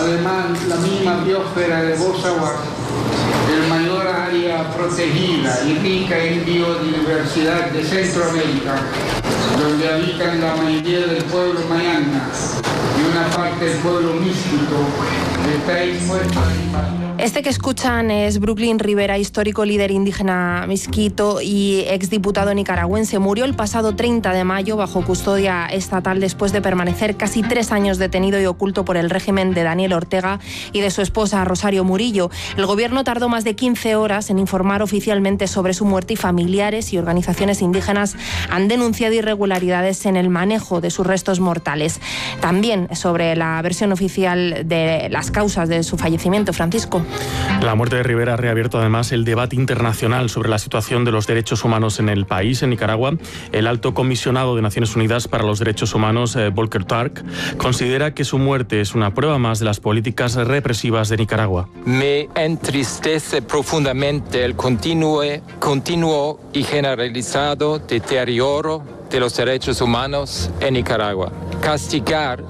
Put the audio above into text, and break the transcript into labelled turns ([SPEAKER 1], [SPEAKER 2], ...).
[SPEAKER 1] Además, la misma biosfera de Bosawar, el mayor área protegida y rica en biodiversidad de Centroamérica, donde habitan la mayoría del pueblo mayana y una parte del pueblo místico, está impuesta a invasión.
[SPEAKER 2] Este que escuchan es Brooklyn Rivera, histórico líder indígena misquito y exdiputado nicaragüense. Murió el pasado 30 de mayo bajo custodia estatal después de permanecer casi 3 años detenido y oculto por el régimen de Daniel Ortega y de su esposa Rosario Murillo. El gobierno tardó más de 15 horas en informar oficialmente sobre su muerte y familiares y organizaciones indígenas han denunciado irregularidades en el manejo de sus restos mortales. También sobre la versión oficial de las causas de su fallecimiento. Francisco.
[SPEAKER 3] La muerte de Rivera ha reabierto además el debate internacional sobre la situación de los derechos humanos en el país, en Nicaragua. El alto comisionado de Naciones Unidas para los Derechos Humanos, Volker Turk, considera que su muerte es una prueba más de las políticas represivas de Nicaragua.
[SPEAKER 4] Me entristece profundamente el continuo y generalizado deterioro de los derechos humanos en Nicaragua. Castigar